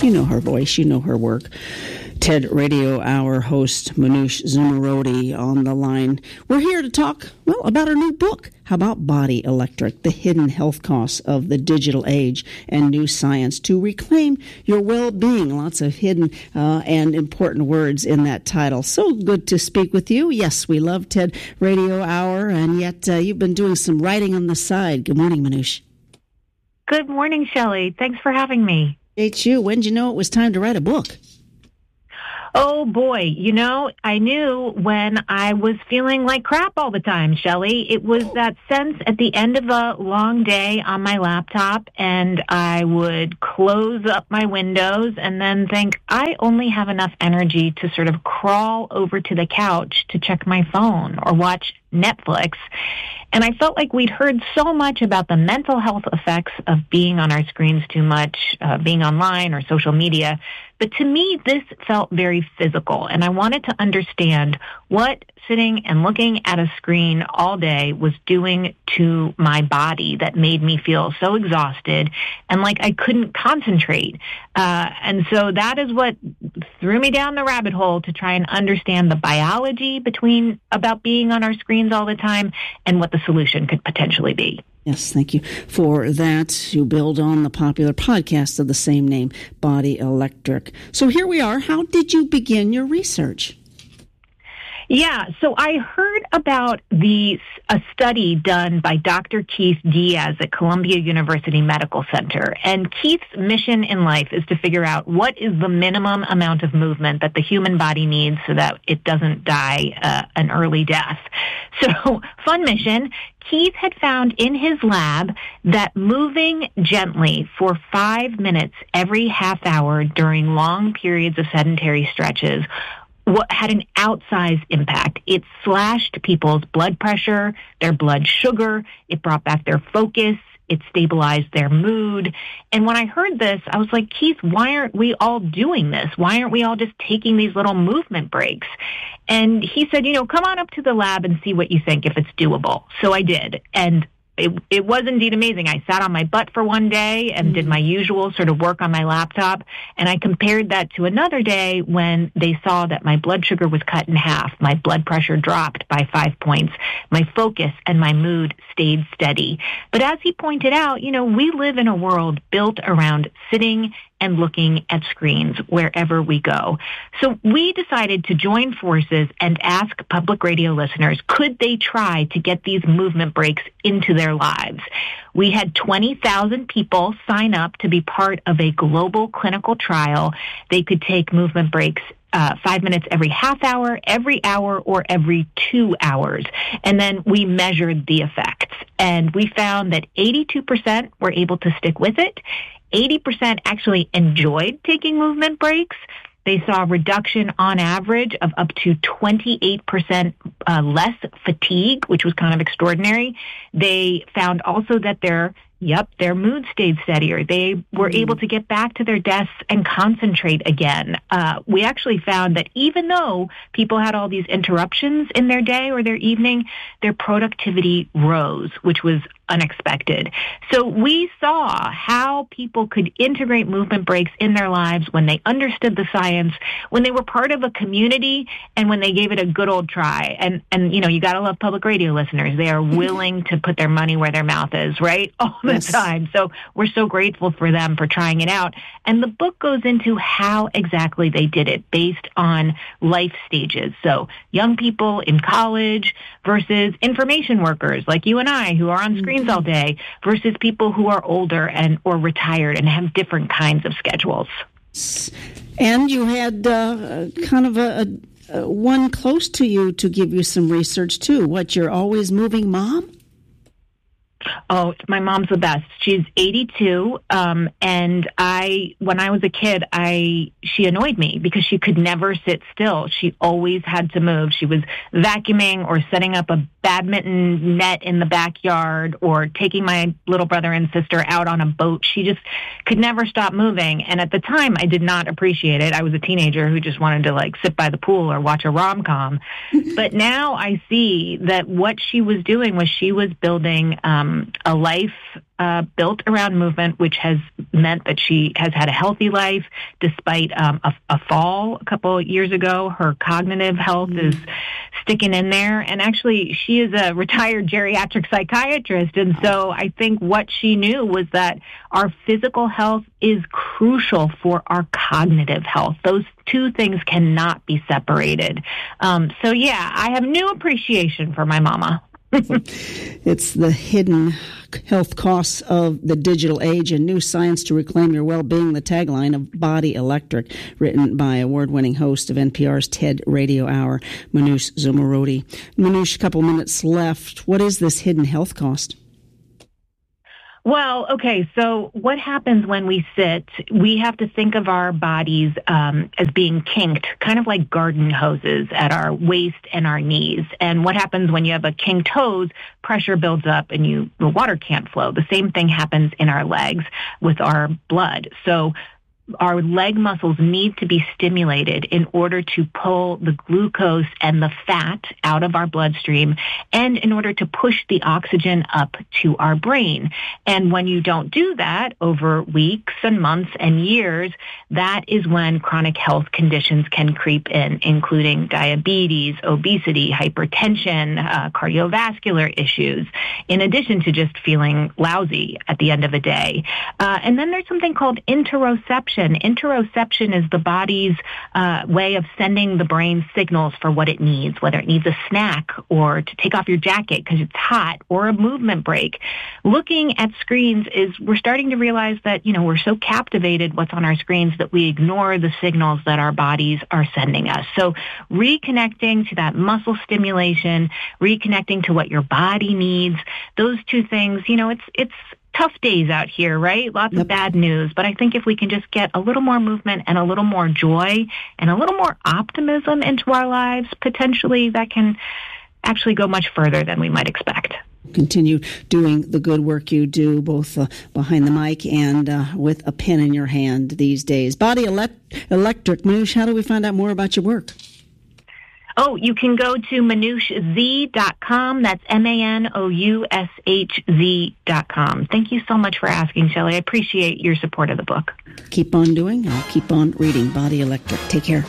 You know her voice, you know her work. TED Radio Hour host Manoush Zomorodi on the line. We're here to talk, about her new book. How about Body Electric, the hidden health costs of the digital age and new science to reclaim your well-being? Lots of hidden and important words in that title. So good to speak with you. Yes, we love TED Radio Hour, and yet you've been doing some writing on the side. Good morning, Manoush. Good morning, Shelley. Thanks for having me. H.U., when did you know it was time to write a book? Oh, boy. I knew when I was feeling like crap all the time, Shelley. It was that sense at the end of a long day on my laptop, and I would close up my windows and then think, I only have enough energy to sort of crawl over to the couch to check my phone or watch Netflix. And I felt like we'd heard so much about the mental health effects of being on our screens too much, being online or social media. But to me, this felt very physical, and I wanted to understand what sitting and looking at a screen all day was doing to my body that made me feel so exhausted and like I couldn't concentrate. And so that is what threw me down the rabbit hole to try and understand the biology about being on our screens all the time and what the solution could potentially be. Yes, thank you for that. You build on the popular podcast of the same name, Body Electric. So here we are. How did you begin your research? Yeah, so I heard about a study done by Dr. Keith Diaz at Columbia University Medical Center. And Keith's mission in life is to figure out what is the minimum amount of movement that the human body needs so that it doesn't die an early death. So, fun mission. Keith had found in his lab that moving gently for 5 minutes every half hour during long periods of sedentary stretches had an outsized impact. It slashed people's blood pressure, their blood sugar. It brought back their focus. It stabilized their mood. And when I heard this, I was like, Keith, why aren't we all doing this? Why aren't we all just taking these little movement breaks? And he said, come on up to the lab and see what you think, if it's doable. So I did. And it was indeed amazing. I sat on my butt for one day and did my usual sort of work on my laptop, and I compared that to another day when they saw that my blood sugar was cut in half, my blood pressure dropped by 5 points, my focus and my mood stayed steady. But as he pointed out, we live in a world built around sitting and looking at screens wherever we go. So we decided to join forces and ask public radio listeners, could they try to get these movement breaks into their lives? We had 20,000 people sign up to be part of a global clinical trial. They could take movement breaks 5 minutes every half hour, every hour, or every 2 hours. And then we measured the effects. And we found that 82% were able to stick with it. 80% actually enjoyed taking movement breaks. They saw a reduction on average of up to 28% less fatigue, which was kind of extraordinary. They found also that their mood stayed steadier. They were able to get back to their desks and concentrate again. We actually found that even though people had all these interruptions in their day or their evening, their productivity rose, which was unexpected. So we saw how people could integrate movement breaks in their lives when they understood the science, when they were part of a community, and when they gave it a good old try. And you got to love public radio listeners. They are willing to put their money where their mouth is, right? All the time. So we're so grateful for them for trying it out. And the book goes into how exactly they did it based on life stages. So young people in college versus information workers like you and I who are on screens all day versus people who are older or retired and have different kinds of schedules. And you had kind of a one close to you to give you some research too. What, you're always moving mom? Oh, my mom's the best. She's 82, and when I was a kid, she annoyed me because she could never sit still. She always had to move. She was vacuuming or setting up a badminton net in the backyard or taking my little brother and sister out on a boat. She just could never stop moving. And at the time, I did not appreciate it. I was a teenager who just wanted to sit by the pool or watch a rom-com. But now I see that what she was doing was she was building a life built around movement, which has meant that she has had a healthy life despite a fall a couple of years ago. Her cognitive health is sticking in there. And actually, she is a retired geriatric psychiatrist. And so I think what she knew was that our physical health is crucial for our cognitive health. Those two things cannot be separated. So yeah, I have new appreciation for my mama. It's the hidden health costs of the digital age and new science to reclaim your well-being, the tagline of Body Electric, written by award-winning host of NPR's TED Radio Hour, Manoush Zomorodi. Manoush, a couple minutes left. What is this hidden health cost? Well, okay, so what happens when we sit? We have to think of our bodies as being kinked, kind of like garden hoses at our waist and our knees. And what happens when you have a kinked hose? Pressure builds up and the water can't flow. The same thing happens in our legs with our blood. So our leg muscles need to be stimulated in order to pull the glucose and the fat out of our bloodstream and in order to push the oxygen up to our brain. And when you don't do that over weeks and months and years, that is when chronic health conditions can creep in, including diabetes, obesity, hypertension, cardiovascular issues, in addition to just feeling lousy at the end of the day. And then there's something called interoception. Interoception is the body's way of sending the brain signals for what it needs, whether it needs a snack or to take off your jacket because it's hot or a movement break. Looking at screens we're starting to realize that, we're so captivated what's on our screens that we ignore the signals that our bodies are sending us. So reconnecting to that muscle stimulation, reconnecting to what your body needs, those two things, it's tough days out here, right? Lots of bad news. But I think if we can just get a little more movement and a little more joy and a little more optimism into our lives, potentially that can actually go much further than we might expect. Continue doing the good work you do, both behind the mic and with a pen in your hand these days. Body Electric. Manoush, how do we find out more about your work? Oh, you can go to manoushz.com. That's MANOUSHZ.com. Thank you so much for asking, Shelley. I appreciate your support of the book. Keep on doing. I'll keep on reading. Body Electric. Take care.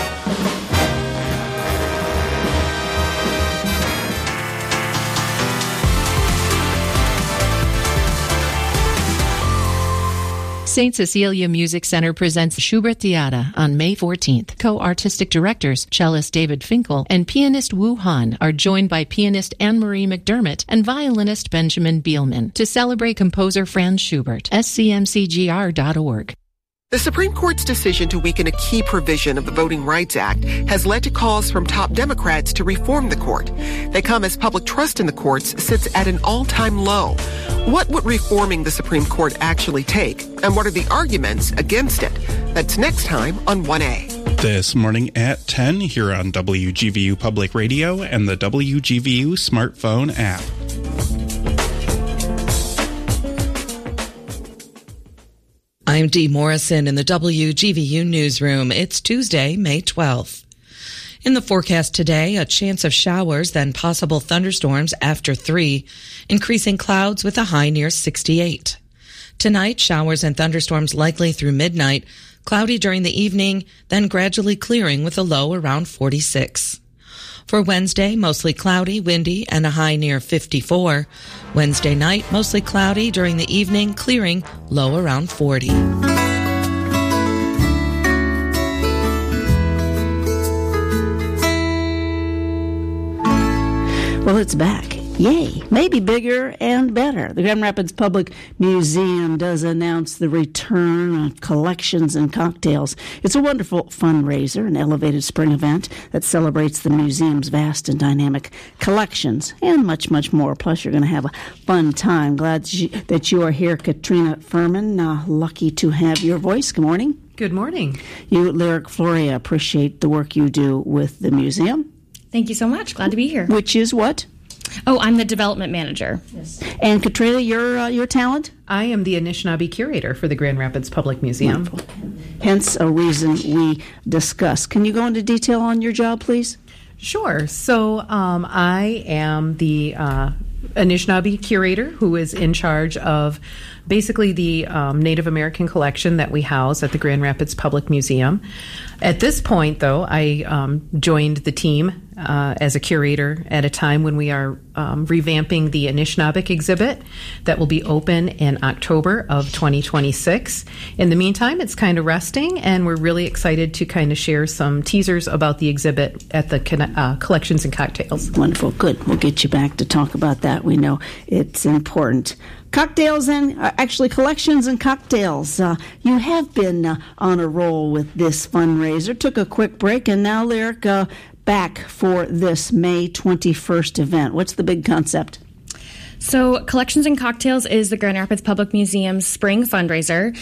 St. Cecilia Music Center presents Schubertiada on May 14th. Co-artistic directors, cellist David Finkel and pianist Wu Han are joined by pianist Anne-Marie McDermott and violinist Benjamin Bielman to celebrate composer Franz Schubert. scmcgr.org. The Supreme Court's decision to weaken a key provision of the Voting Rights Act has led to calls from top Democrats to reform the court. They come as public trust in the courts sits at an all-time low. What would reforming the Supreme Court actually take? And what are the arguments against it? That's next time on 1A. This morning at 10 here on WGVU Public Radio and the WGVU smartphone app. I'm Dee Morrison in the WGVU newsroom. It's Tuesday, May 12th. In the forecast today, a chance of showers, then possible thunderstorms after 3, increasing clouds with a high near 68. Tonight, showers and thunderstorms likely through midnight, cloudy during the evening, then gradually clearing with a low around 46. For Wednesday, mostly cloudy, windy, and a high near 54. Wednesday night, mostly cloudy during the evening, clearing, low around 40. Well, it's back. Yay. Maybe bigger and better. The Grand Rapids Public Museum does announce the return of collections and cocktails. It's a wonderful fundraiser, an elevated spring event that celebrates the museum's vast and dynamic collections and much, much more. Plus, you're going to have a fun time. Glad that you are here, Katrina Furman. Lucky to have your voice. Good morning. Good morning. You, Lyric Floria, appreciate the work you do with the museum. Thank you so much. Glad to be here. Which is what? Oh, I'm the development manager. Yes. And Katrina, your talent? I am the Anishinaabe curator for the Grand Rapids Public Museum. Wonderful. Hence a reason we discuss. Can you go into detail on your job, please? Sure. So I am the Anishinaabe curator who is in charge of basically the Native American collection that we house at the Grand Rapids Public Museum. At this point, though, I joined the team as a curator at a time when we are revamping the Anishinaabeg exhibit that will be open in October of 2026. In the meantime, it's kind of resting, and we're really excited to kind of share some teasers about the exhibit at the Collections and Cocktails. Wonderful. Good. We'll get you back to talk about that. We know it's important. Cocktails and Collections and Cocktails. You have been on a roll with this fundraiser. Took a quick break, and now, Lyric, back for this May 21st event. What's the big concept? So Collections and Cocktails is the Grand Rapids Public Museum's spring fundraiser.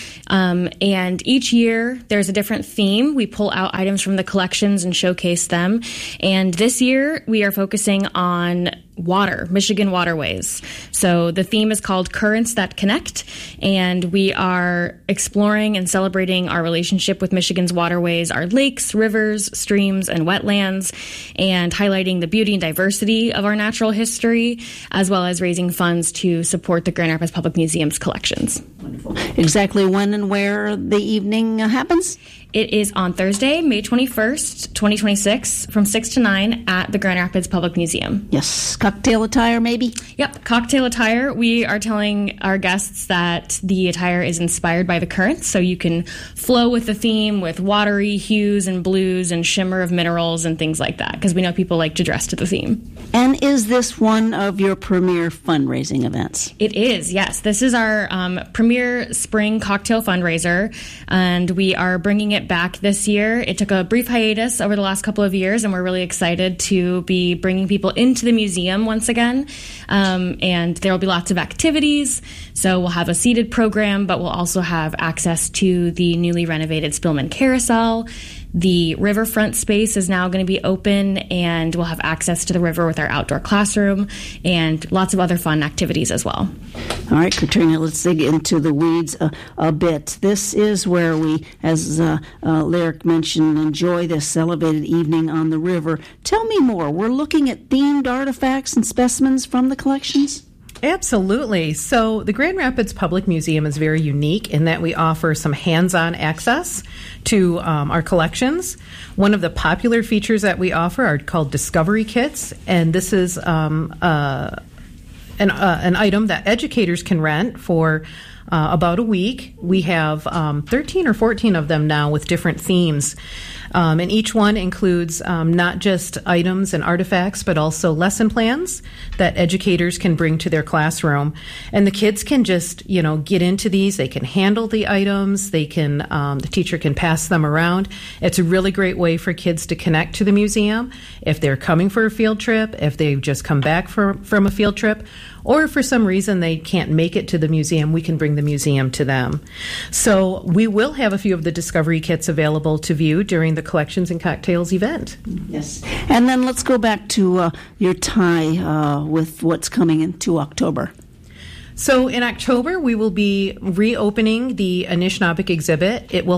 And each year there's a different theme. We pull out items from the collections and showcase them. And this year we are focusing on water, Michigan waterways. So the theme is called Currents That Connect, and we are exploring and celebrating our relationship with Michigan's waterways, our lakes, rivers, streams, and wetlands, and highlighting the beauty and diversity of our natural history, as well as raising funds to support the Grand Rapids Public Museum's collections. Wonderful. Exactly when and where the evening happens? It is on Thursday, May 21st, 2026, from 6 to 9 at the Grand Rapids Public Museum. Yes. Cocktail attire, maybe? Yep. Cocktail attire. We are telling our guests that the attire is inspired by the currents, so you can flow with the theme with watery hues and blues and shimmer of minerals and things like that, because we know people like to dress to the theme. And is this one of your premier fundraising events? It is, yes. This is our premier spring cocktail fundraiser, and we are bringing it back this year. It took a brief hiatus over the last couple of years, and we're really excited to be bringing people into the museum once again. And there will be lots of activities. So we'll have a seated program, but we'll also have access to the newly renovated Spillman Carousel. The riverfront space is now going to be open, and we'll have access to the river with our outdoor classroom and lots of other fun activities as well. All right, Katrina, let's dig into the weeds a bit. This is where we, as Lyric mentioned, enjoy this elevated evening on the river. Tell me more. We're looking at themed artifacts and specimens from the collections? Absolutely. So the Grand Rapids Public Museum is very unique in that we offer some hands-on access to our collections. One of the popular features that we offer are called Discovery Kits, and this is an item that educators can rent for about a week. We have 13 or 14 of them now with different themes. And each one includes not just items and artifacts, but also lesson plans that educators can bring to their classroom. And the kids can just, get into these. They can handle the items. They can, the teacher can pass them around. It's a really great way for kids to connect to the museum if they're coming for a field trip, if they've just come back from a field trip, or if for some reason they can't make it to the museum, we can bring the museum to them. So we will have a few of the Discovery Kits available to view during the Collections and Cocktails event. Yes. And then let's go back to your tie with what's coming into October. So in October, we will be reopening the Anishinaabeg exhibit. It will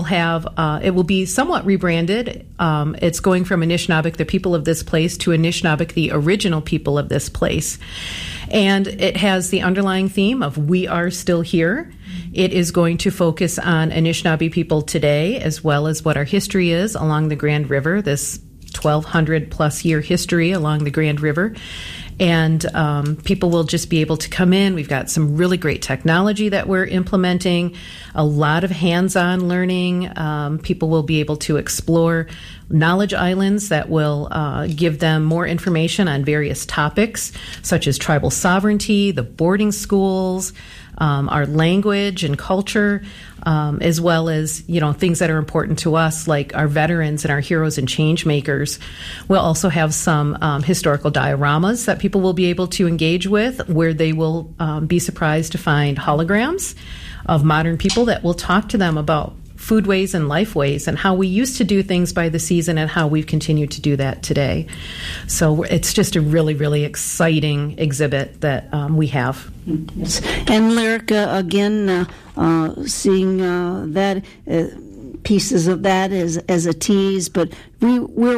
be somewhat rebranded. It's going from Anishinaabeg, the people of this place, to Anishinaabeg, the original people of this place. And it has the underlying theme of We Are Still Here. It is going to focus on Anishinaabe people today, as well as what our history is along the Grand River, this 1,200 plus year history along the Grand River. And people will just be able to come in. We've got some really great technology that we're implementing, a lot of hands-on learning. People will be able to explore knowledge islands that will give them more information on various topics, such as tribal sovereignty, the boarding schools, our language and culture, as well as, things that are important to us, like our veterans and our heroes and change makers. We'll also have some historical dioramas that people will be able to engage with, where they will be surprised to find holograms of modern people that will talk to them about foodways and lifeways and how we used to do things by the season and how we've continued to do that today. So it's just a really, really exciting exhibit that we have. Yes. And Lyric, again, seeing that pieces of that as a tease, but we're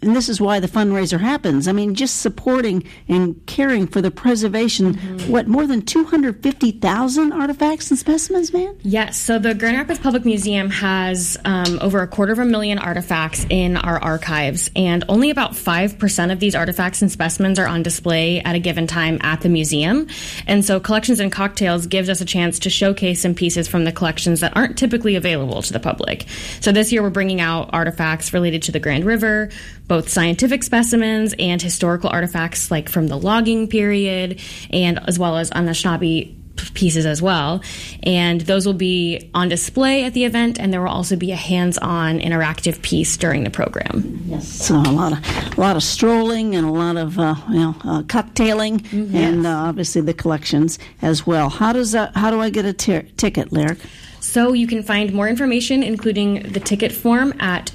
and this is why the fundraiser happens. I mean, just supporting and caring for the preservation, more than 250,000 artifacts and specimens, man? Yes. So the Grand Rapids Public Museum has over 250,000 artifacts in our archives, and only about 5% of these artifacts and specimens are on display at a given time at the museum. And so Collections and Cocktails gives us a chance to showcase some pieces from the collections that aren't typically available to the public. So this year we're bringing out artifacts related to the Grand River, both scientific specimens and historical artifacts like from the logging period, and as well as Anishinaabe pieces as well. And those will be on display at the event, and there will also be a hands-on interactive piece during the program. Yes, so a lot of strolling and a lot of cocktailing, and obviously the collections as well. How do I get a ticket, Lyric? So you can find more information, including the ticket form, at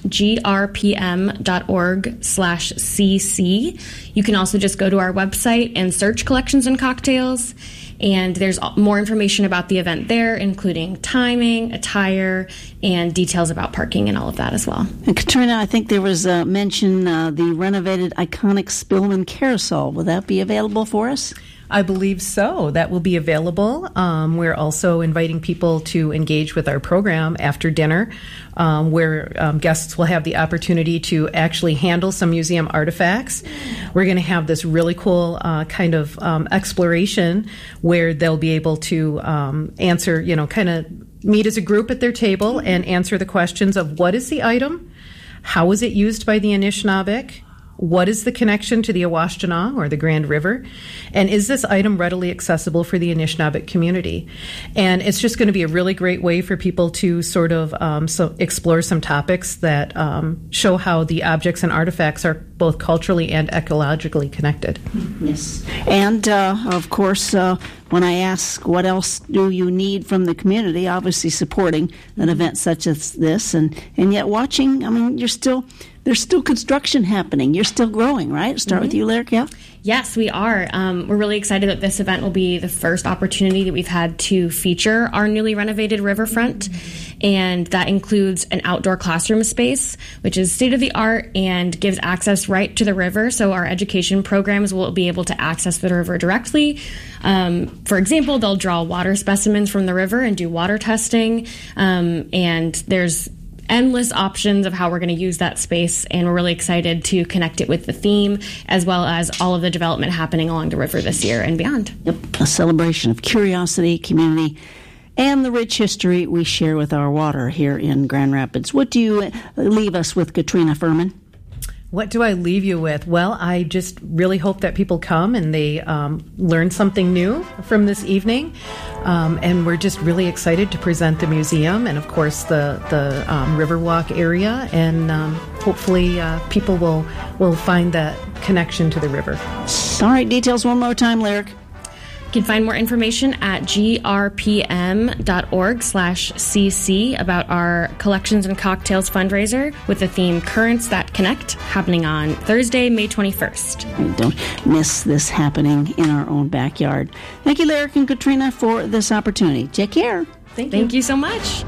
grpm.org/cc. You can also just go to our website and search Collections and Cocktails. And there's more information about the event there, including timing, attire, and details about parking and all of that as well. And Katrina, I think there was mention the renovated iconic Spillman Carousel. Will that be available for us? I believe so. That will be available. We're also inviting people to engage with our program after dinner, where guests will have the opportunity to actually handle some museum artifacts. We're going to have this really cool kind of exploration where they'll be able to answer, kind of meet as a group at their table and answer the questions of what is the item, how was it used by the Anishinaabeg, what is the connection to the Awashtana or the Grand River? And is this item readily accessible for the Anishinaabe community? And it's just going to be a really great way for people to sort of explore some topics that show how the objects and artifacts are both culturally and ecologically connected. Yes. And, of course, when I ask what else do you need from the community, obviously supporting an event such as this, and yet watching, I mean, there's still construction happening. You're still growing, right? Start with you, Lyric, yeah? Yes, we are. We're really excited that this event will be the first opportunity that we've had to feature our newly renovated riverfront. And that includes an outdoor classroom space, which is state-of-the-art and gives access right to the river. So our education programs will be able to access the river directly. For example, they'll draw water specimens from the river and do water testing. And there's endless options of how we're going to use that space, and we're really excited to connect it with the theme as well as all of the development happening along the river this year and beyond. Yep, a celebration of curiosity, community, and the rich history we share with our water here in Grand Rapids. What do you leave us with, Katrina Furman? What do I leave you with? Well, I just really hope that people come and they learn something new from this evening. And we're just really excited to present the museum and, of course, the Riverwalk area. And hopefully people will find that connection to the river. All right, details one more time, Lyric. You can find more information at grpm.org/cc about our Collections and Cocktails fundraiser with the theme Currents That Connect, happening on Thursday, May 21st. Don't miss this happening in our own backyard. Thank you, Lyric and Katrina, for this opportunity. Take care. Thank you so much.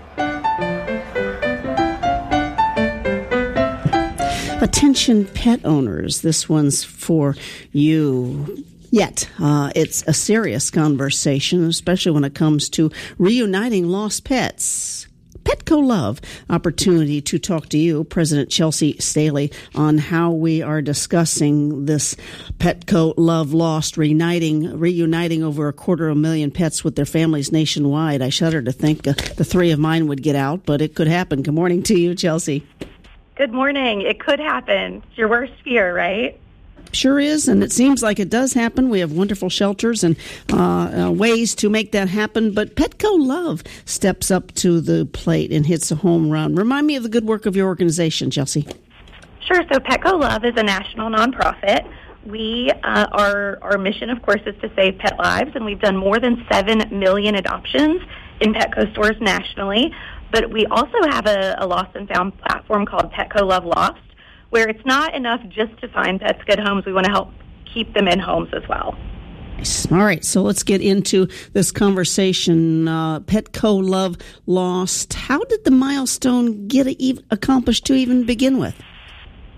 Attention pet owners, this one's for you. Yet, it's a serious conversation, especially when it comes to reuniting lost pets. Petco Love, opportunity to talk to you, President Chelsea Staley, on how we are discussing this Petco Love Lost, reuniting over 250,000 pets with their families nationwide. I shudder to think the three of mine would get out, but it could happen. Good morning to you, Chelsea. Good morning. It could happen. It's your worst fear, right? Sure is, and it seems like it does happen. We have wonderful shelters and ways to make that happen, but Petco Love steps up to the plate and hits a home run. Remind me of the good work of your organization, Chelsea. Sure. So Petco Love is a national nonprofit. We our mission, of course, is to save pet lives, and we've done more than 7 million adoptions in Petco stores nationally. But we also have a lost and found platform called Petco Love Lost, where it's not enough just to find pets good homes. We want to help keep them in homes as well. All right, so let's get into this conversation. Petco Love Lost. How did the milestone get accomplished to even begin with?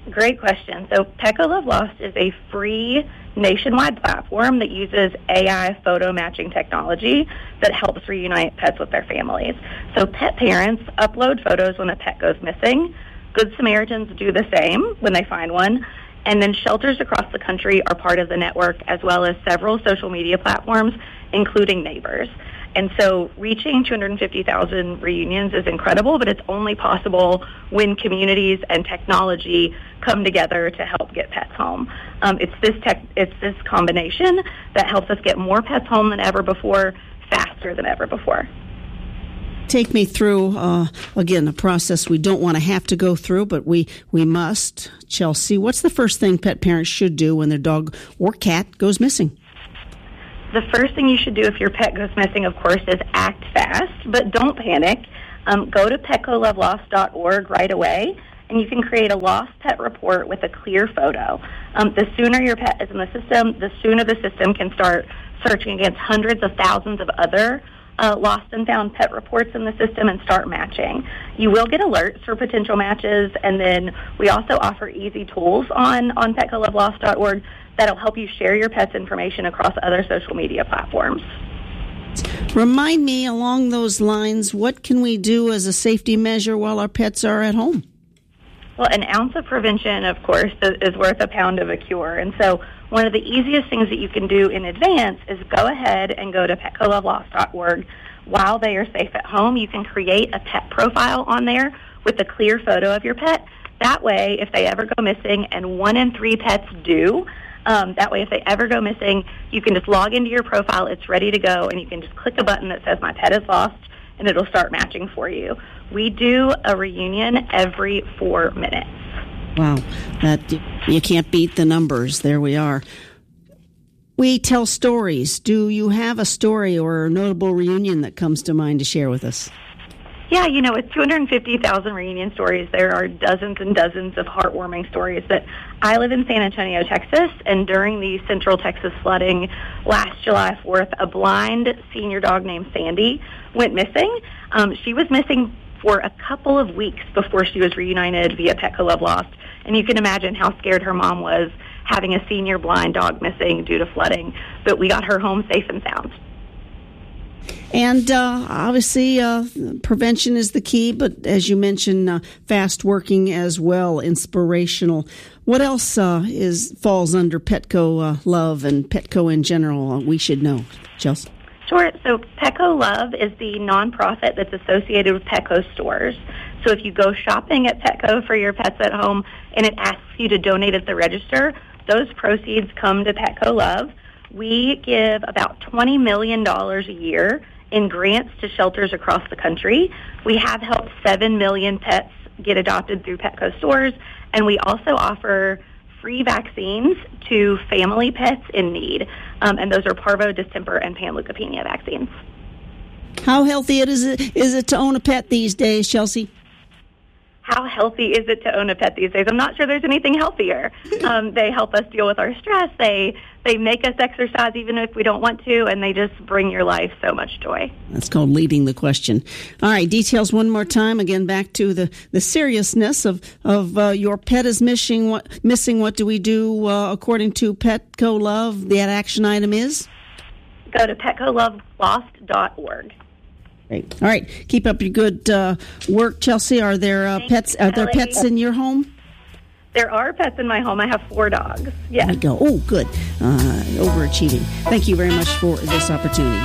Great question. So Petco Love Lost is a free nationwide platform that uses AI photo matching technology that helps reunite pets with their families. So pet parents upload photos when a pet goes missing. Good Samaritans do the same when they find one. And then shelters across the country are part of the network, as well as several social media platforms, including Neighbors. And so reaching 250,000 reunions is incredible, but it's only possible when communities and technology come together to help get pets home. It's this combination that helps us get more pets home than ever before, faster than ever before. Take me through, again, a process we don't want to have to go through, but we must. Chelsea, what's the first thing pet parents should do when their dog or cat goes missing? The first thing you should do if your pet goes missing, of course, is act fast, but don't panic. Go to PetcoLoveLost.org right away, and you can create a lost pet report with a clear photo. The sooner your pet is in the system, the sooner the system can start searching against hundreds of thousands of other lost and found pet reports in the system and start matching. You will get alerts for potential matches, and then we also offer easy tools on PetcoLoveLost.org that'll help you share your pet's information across other social media platforms. Remind me, along those lines, what can we do as a safety measure while our pets are at home? Well, an ounce of prevention, of course, is worth a pound of a cure. And so one of the easiest things that you can do in advance is go ahead and go to PetcoLoveLost.org. While they are safe at home, you can create a pet profile on there with a clear photo of your pet. That way, if they ever go missing, and 1 in 3 pets do, that way if they ever go missing, you can just log into your profile, it's ready to go, and you can just click a button that says, "My pet is lost," and it'll start matching for you. We do a reunion every 4 minutes. Wow, you can't beat the numbers. There we are. We tell stories. Do you have a story or a notable reunion that comes to mind to share with us? Yeah, with 250,000 reunion stories, there are dozens and dozens of heartwarming stories. But I live in San Antonio, Texas, and during the Central Texas flooding last July 4th, a blind senior dog named Sandy went missing. She was missing for a couple of weeks before she was reunited via Petco Love Lost. And you can imagine how scared her mom was having a senior blind dog missing due to flooding. But we got her home safe and sound. And obviously, prevention is the key, but as you mentioned, fast working as well, inspirational. What else falls under Petco Love and Petco in general we should know? Chelsea? Sure. So Petco Love is the nonprofit that's associated with Petco stores. So if you go shopping at Petco for your pets at home and it asks you to donate at the register, those proceeds come to Petco Love. We give about $20 million a year in grants to shelters across the country. We have helped 7 million pets get adopted through Petco stores, and we also offer free vaccines to family pets in need, and those are parvo, distemper, and panleukopenia vaccines. How healthy is it to own a pet these days, Chelsea? How healthy is it to own a pet these days? I'm not sure there's anything healthier. They help us deal with our stress. They make us exercise even if we don't want to, and they just bring your life so much joy. That's called leading the question. All right, details one more time. Again, back to the seriousness of your pet is missing. What do we do according to Petco Love? That action item is? Go to PetcoLoveLost.org. Great. All right. Keep up your good work, Chelsea. Are there pets? Are there pets in your home? There are pets in my home. I have 4 dogs. Yes. There we go. Oh, good. Overachieving. Thank you very much for this opportunity.